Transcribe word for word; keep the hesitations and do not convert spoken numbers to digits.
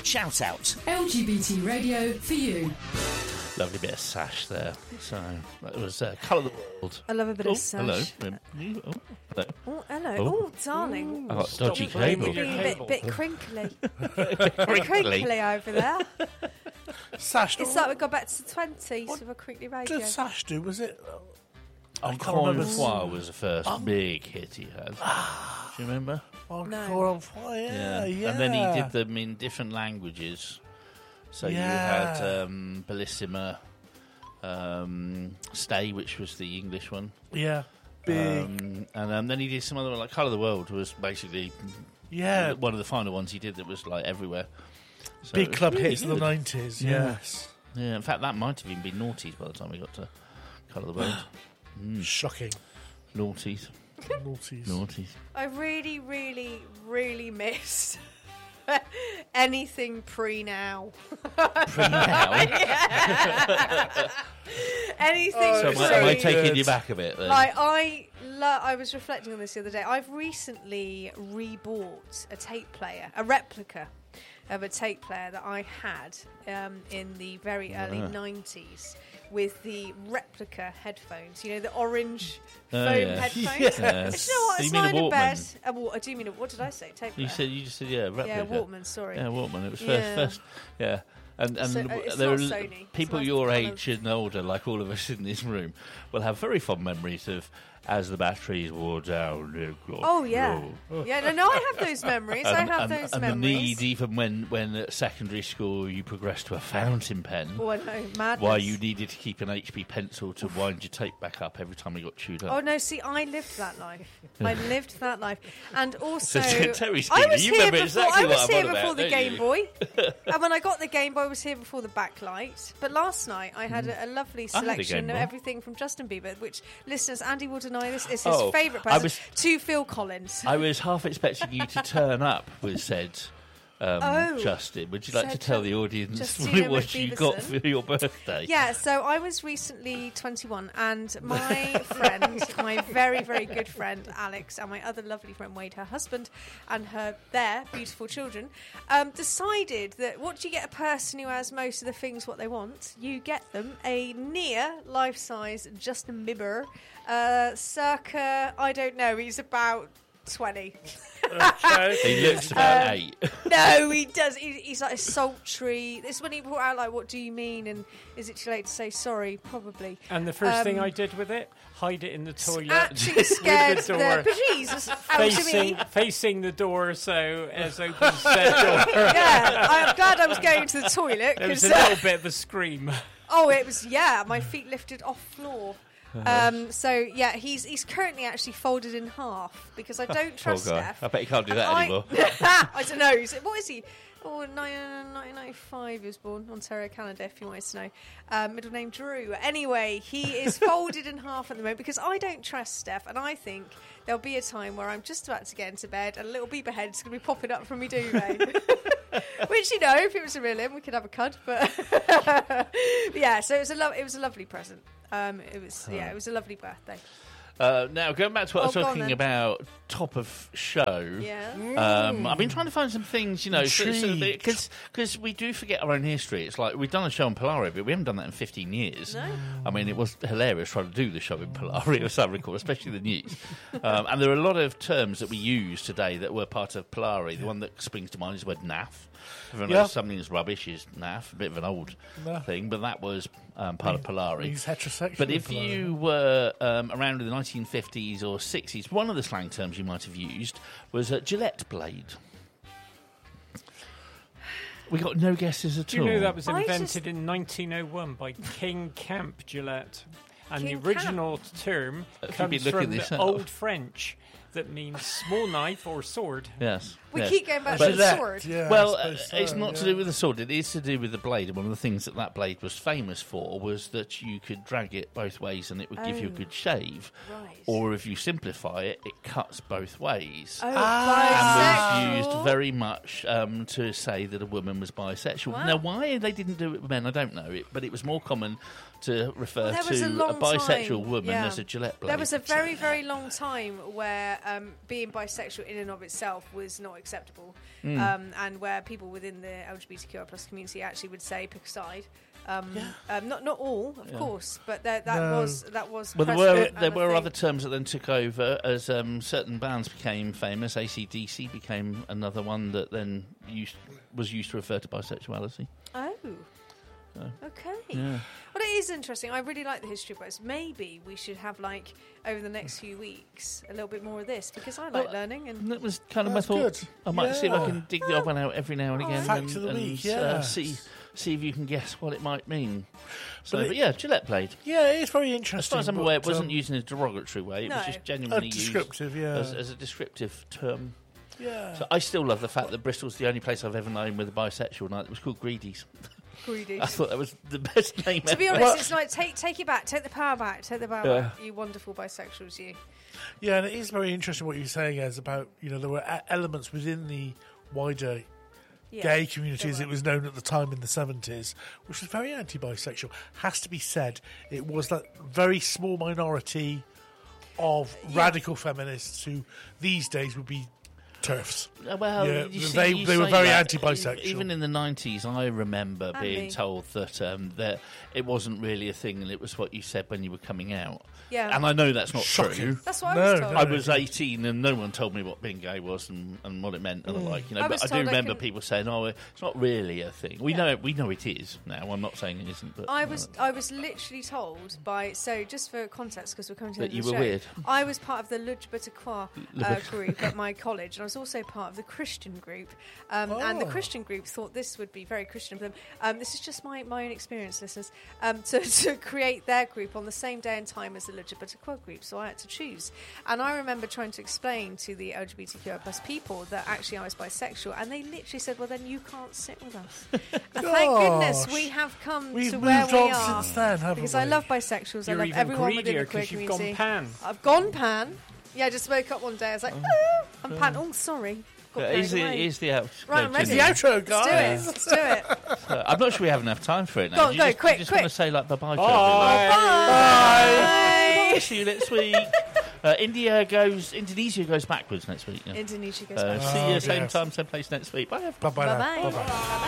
shout out. L G B T radio for you. Lovely bit of sash there. So that was uh, Colour the World. I love a bit oh, of sash. Hello. Oh, hello. Oh, hello. Oh. Oh, darling. Oh, dodgy You're cable. being a bit, bit crinkly. Crinkly. crinkly over there. Sash. It's like we got back to the twenties with a crinkly What radio. did Sash do? Was it? I can't Encore remember. and Foire was the first Um, big hit he had. Do you remember? Encore on Fire. Yeah, yeah. And then he did them in different languages. So you Yeah. had um, Bellissima, um, Stay, which was the English one. Yeah. Big. Um, and um, then he did some other one, like Colour the World was basically Yeah. one of the final ones he did that was like everywhere. So Big it was club really hits of the good. nineties. Yeah. Yes. Yeah, in fact, that might have even been noughties by the time we got to Colour the World. mm. Shocking. Noughties. Naughties. Noughties. I really, really, really missed anything pre-now. Pre-now? Anything So am I, pre- am I taking you back a bit then? Like I, lo- I was reflecting on this the other day. I've recently rebought a tape player, a replica of a tape player that I had um, in the very early Ah. nineties with the replica headphones. You know, the orange Oh, foam yeah. headphones. Yes. Do you know what? You It's mean a lying in bed. Walkman? A wa- I do mean a, what did I say? Tape player. You said you just said yeah, replica. Yeah, Walkman. Sorry. Yeah, Walkman. It was first, Yeah. first yeah. And and So, uh, it's there not are Sony. It's people like your kind age and older, like all of us in this room, will have very fond memories of as the batteries wore down. Dear God, Oh yeah, no. yeah. No, no, I have those memories. I And, have and, those and memories. the need, even when, when at secondary school you progressed to a fountain pen, Oh, I know, madness. why you needed to keep an H B pencil to wind your tape back up every time you got chewed up. Oh no! See, I lived that life. I lived that life, and also So, Terry I Skinner, was you here remember before. exactly I was what I'm here on before about, the don't Game you? Boy, and when I got the Game Boy, I was here before the backlight. But last night, I had a, a lovely I had a selection Game of Boy. everything from Justin Bieber, which listeners, Andy will deny this, is his Oh, favourite I present was- to Phil Collins. I was half expecting you to turn up with said um, Oh. Justin. Would you like to Said tell Ju- the audience Justina what it was you got McPherson. for your birthday? Yeah, so I was recently twenty-one, and my friend, my very, very good friend Alex, and my other lovely friend Wade, her husband, and her their beautiful children, um, decided that what do you get a person who has most of the things what they want? You get them a near life-size Justin Bieber, uh, circa, I don't know, he's about twenty. He looks about Um, eight. No, he does. He, he's like a sultry. This is when he brought out like, "What do you mean?" and "Is it too late to say sorry?" Probably. And the first Um, thing I did with it, hide it in the toilet. Actually scared with the the, door bejesus out of facing, me. facing the door, so as open said door. Yeah, I'm glad I was going to the toilet There was because a little bit of a scream. oh, it was yeah, my feet lifted off floor. Um, so yeah, he's he's currently actually folded in half because I don't trust Oh, God. Steph. I bet you can't do that I, anymore. I don't know. Is it- What is he? Oh, nineteen ninety-five he was born, Ontario, Canada, if you wanted to know. Um, middle name Drew. Anyway, he is folded in half at the moment because I don't trust Steph, and I think there'll be a time where I'm just about to get into bed and a little beaver head's going to be popping up from me duvet. Which, you know, if it was a real him, we could have a cud. But, but yeah, so it was a lo- it was a lovely present. Um, it was yeah, it was a lovely birthday. Uh, now, going back to what I was Oh, go on talking then. about, top of show. Yeah. Um, I've been trying to find some things, you know, Intrigued. because we do forget our own history. It's like we've done a show on Polari, but we haven't done that in fifteen years. No. I mean, it was hilarious trying to do the show in Polari, as I recall, especially the news. Um, and there are a lot of terms that we use today that were part of Polari. The one that springs to mind is the word naff. Everyone Yeah. knows something is rubbish is naff, a bit of an old Naff. thing, but that was um, part of Polari. He's heterosexual. But if Polari. you were um, around in the nineteen fifties or sixties, one of the slang terms you might have used was a Gillette blade. We got no guesses at Do you all. know that was I invented just- in nineteen oh one by King Camp Gillette? And King the original term Have you comes been looking from this the up? Old French that means small knife or sword. Yes. We yes. keep going back But to the that- sword. Yeah, Well, I uh, suppose so, it's not to yeah. do with the sword. It is to do with the blade. And one of the things that that blade was famous for was that you could drag it both ways and it would give you a Oh. good shave. Right. Or if you simplify it, it cuts both ways. Oh, And bisexual. was used very much um, to say that a woman was bisexual. Wow. Now, why they didn't do it with men, I don't know. It, but it was more common to refer Well, there was to a a, long bisexual time, woman yeah. as a Gillette blade. There was a very, very long time where where um, being bisexual in and of itself was not acceptable, Mm. um, and where people within the L G B T Q I plus community actually would say pick a side. Um, um, not not all, of Yeah. course, but there, that No. was that was. Well, there were precedent there and a were thing. other terms that then took over as um, certain bands became famous. A C D C became another one that then used, was used to refer to bisexuality. Oh. So, Okay. yeah. Well, it is interesting. I really like the history of boys. Maybe we should have, like, over the next few weeks, a little bit more of this, because I like Well, learning. And And that was kind of That's my thought. good. I might see if I Yeah. can dig the odd one out every now and Oh, again Fact and, of the and, week, uh, yeah. see see if you can guess what it might mean. So, But but, it- yeah, Gillette Blade. Yeah, it's very As interesting. far as I'm but, aware, it wasn't um, used in a derogatory way. It was No. just a genuinely used descriptive, yeah. as, as a descriptive term. yeah. So I still love the fact that Bristol's the only place I've ever known with a bisexual night that was called Greedy's. greedy. I thought that was the best name To be ever. honest, Well- it's like, take take it back. Take the power back. Take the power Yeah. back. You wonderful bisexuals, you. Yeah, and it is very interesting what you're saying, as about, you know, there were a- elements within the wider Yeah, gay they community, as were. it was known at the time in the seventies, which was very anti-bisexual. Has to be said, it was that very small minority of Yeah. radical feminists who these days would be TERFs. Uh, Well, Yeah, you see- they- you they were say very that. anti-bisexual. Even in the nineties, I remember And being me. told that um, that it wasn't really a thing, and it was what you said when you were coming out. Yeah. And I know that's not Shocking. true. That's what I No, was told. no. I was eighteen, and no one told me what being gay was and, and what it meant, and the like. You know, I but was I do told I remember couldn't- people saying, "Oh, it's not really a thing." We Yeah. know it. We know it is now. I'm not saying it isn't, but I uh, was I was literally told by so just for context, because we're coming to the That end you of the were show, weird. I was part of the Lugbetakwa uh, group at my college, and I was also part of the Christian group. Um, And the Oh. Christian group thought this would be very Christian of them. Um, this is just my, my own experience, listeners. Um, to, to create their group on the same day and time as the Lugbetakwa group, so I had to choose. And I remember trying to explain to the L G B T Q I plus people that actually I was bisexual, and they literally said, "Well, then you can't sit with us." And thank goodness Gosh. we have come We've to where moved we on are. since then, haven't Because we? I love bisexuals. You're I love even everyone within greedier the queer because you've community. gone pan. I've gone pan. Yeah, I just woke up one day. I was like, oh, I'm pan. Oh, sorry. Got yeah, carried here's the, away. here's the out. Right, I'm no, ready. The Ginny. outro, Let's do guys. it. Let's do it. Uh, I'm not sure we have enough time for it now. Go on, Do you go, just, quick, you just quick. want to say like bye-bye to Bye. Bye. everyone? See you next week. Uh, India goes. Indonesia goes backwards next week. Yeah. Indonesia goes Uh, back. see Oh, you same yes. time, same place next week. Bye. Bye-bye. now. Bye-bye. Bye-bye.